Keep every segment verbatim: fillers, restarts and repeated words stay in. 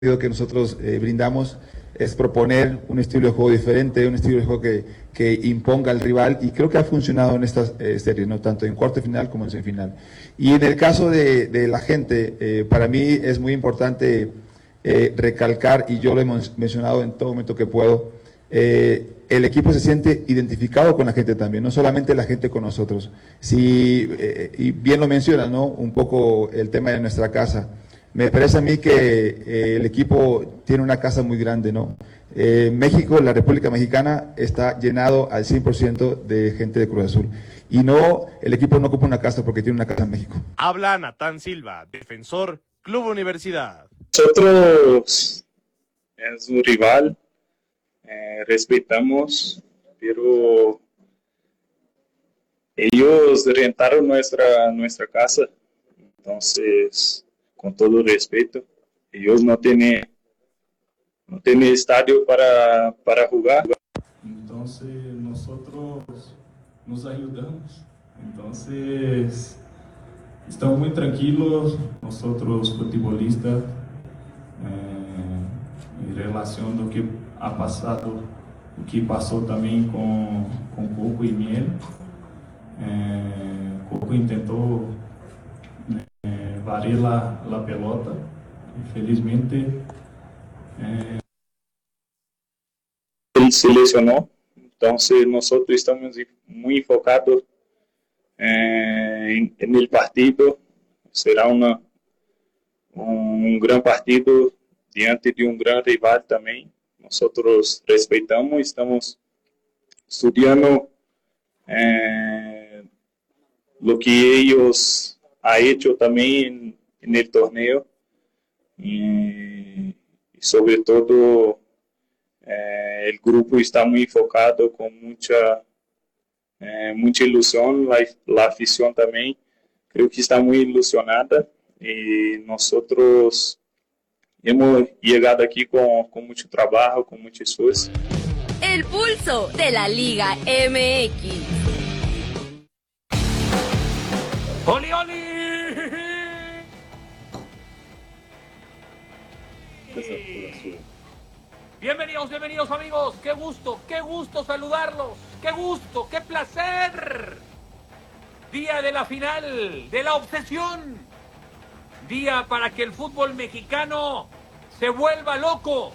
que nosotros eh, brindamos es proponer un estilo de juego diferente, un estilo de juego que, que imponga al rival, y creo que ha funcionado en estas eh, series, ¿no? Tanto en cuarto de final como en semifinal. Y en el caso de, de la gente, eh, para mí es muy importante eh, recalcar, y yo lo he mencionado en todo momento que puedo, eh, el equipo se siente identificado con la gente también, no solamente la gente con nosotros. Si, eh, y bien lo mencionas, ¿no? Un poco el tema de nuestra casa. Me parece a mí que eh, el equipo tiene una casa muy grande, ¿no? Eh, México, la República Mexicana, está llenado al cien por ciento de gente de Cruz Azul. Y no, el equipo no ocupa una casa porque tiene una casa en México. Habla Natán Silva, defensor, Club Universidad. Nosotros es un rival, eh, respetamos, pero ellos rentaron nuestra, nuestra casa, entonces, con todo respeto, ellos no tienen, no tienen estadio para, para jugar. Entonces nosotros nos ayudamos, entonces estamos muy tranquilos, nosotros futbolistas, eh, en relación a lo que ha pasado, lo que pasó también con, con Coco y Miel. Eh, Coco intentó eh, varir la, la pelota y felizmente eh, él se lesionó, entonces nosotros estamos muy enfocados eh, en, en el partido. Será una, un gran partido diante de un gran rival también. Nosotros respetamos, estamos estudiando eh, lo que ellos han hecho también en, en el torneo y, y sobre todo eh, el grupo está muy enfocado con mucha eh, mucha ilusión, la, la afición también creo que está muy ilusionada y nosotros hemos llegado aquí con, con mucho trabajo, con mucho esfuerzo. El pulso de la Liga M X. ¡Oli, oli! Bienvenidos, bienvenidos amigos. Qué gusto, qué gusto saludarlos. Qué gusto, qué placer. Día de la final, de la obsesión. Día para que el fútbol mexicano se vuelva loco.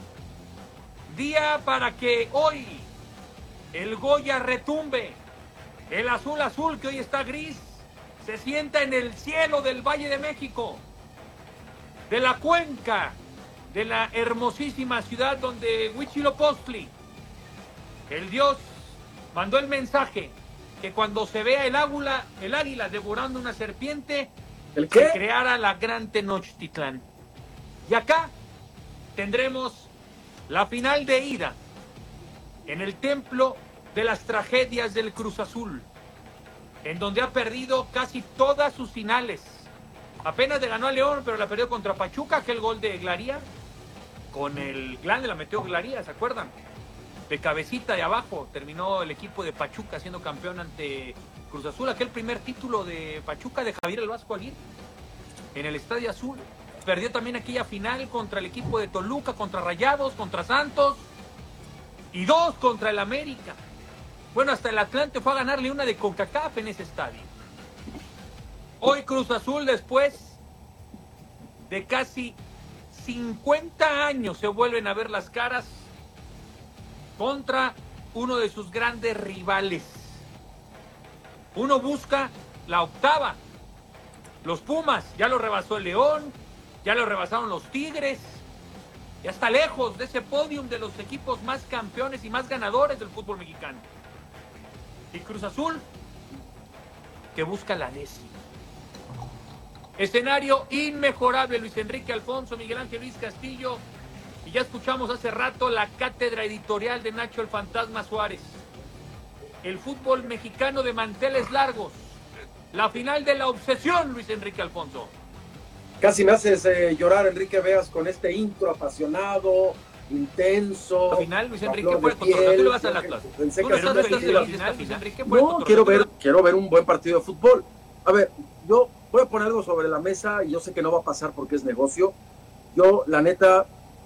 Día para que hoy el Goya retumbe. El azul azul que hoy está gris se sienta en el cielo del Valle de México, de la cuenca, de la hermosísima ciudad donde Huitzilopochtli, el dios, mandó el mensaje que cuando se vea el águila, el águila devorando una serpiente, ¿El qué? se creara la gran Tenochtitlán. Y acá tendremos la final de ida en el templo de las tragedias del Cruz Azul, en donde ha perdido casi todas sus finales. Apenas le ganó a León, pero la perdió contra Pachuca, aquel gol de Glaría. Con el grande la metió Glaría, ¿se acuerdan? De cabecita de abajo terminó el equipo de Pachuca siendo campeón ante Cruz Azul. Aquel primer título de Pachuca de Javier el Vasco Aguirre en el Estadio Azul. Perdió también aquella final contra el equipo de Toluca, contra Rayados, contra Santos. Y dos contra el América. Bueno, hasta el Atlante fue a ganarle una de CONCACAF en ese estadio. Hoy Cruz Azul, después de casi cincuenta años, se vuelven a ver las caras contra uno de sus grandes rivales. Uno busca la octava. Los Pumas, ya lo rebasó el León, ya lo rebasaron los Tigres. Ya está lejos de ese podium de los equipos más campeones y más ganadores del fútbol mexicano. Y Cruz Azul, que busca la décima. Escenario inmejorable, Luis Enrique Alfonso, Miguel Ángel Luis Castillo. Y ya escuchamos hace rato la cátedra editorial de Nacho el Fantasma Suárez. El fútbol mexicano de manteles largos. La final de la obsesión, Luis Enrique Alfonso. Casi me haces eh, llorar, Enrique Veas, con este intro apasionado, intenso. La final, Luis Enrique, fue contra Cruz Azul, le vas al Atlas. Pensé ¿Tú que no estás feliz de la final, Luis Enrique? No, quiero ver, quiero ver un buen partido de fútbol. A ver, yo voy a poner algo sobre la mesa y yo sé que no va a pasar porque es negocio. Yo, la neta,